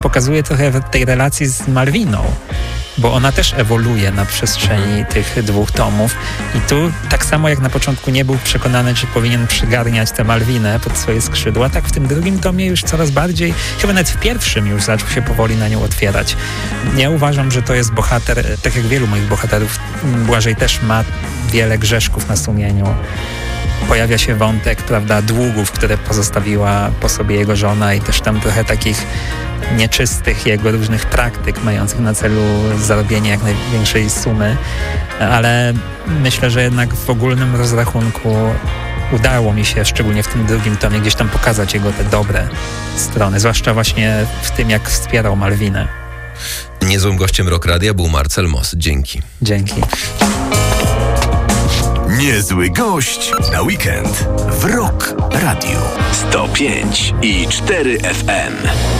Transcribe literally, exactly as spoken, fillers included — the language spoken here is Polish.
pokazuje trochę w tej relacji z Malwiną, bo ona też ewoluuje na przestrzeni tych dwóch tomów i tu tak samo jak na początku nie był przekonany, czy powinien przygarniać tę Malwinę pod swoje skrzydła, tak w tym drugim tomie już coraz bardziej, chyba nawet w pierwszym już zaczął się powoli na nią otwierać. Ja uważam, że to jest bohater, tak jak wielu moich bohaterów, Błażej też ma wiele grzeszków na sumieniu. Pojawia się wątek, prawda, długów, które pozostawiła po sobie jego żona i też tam trochę takich nieczystych jego różnych praktyk mających na celu zarobienie jak największej sumy, ale myślę, że jednak w ogólnym rozrachunku udało mi się, szczególnie w tym drugim tomie, gdzieś tam pokazać jego te dobre strony, zwłaszcza właśnie w tym, jak wspierał Malwinę. Niezłym gościem Rock Radia był Marcel Moss. Dzięki. Dzięki. Niezły gość na weekend w Rock Radio. sto pięć i cztery F M.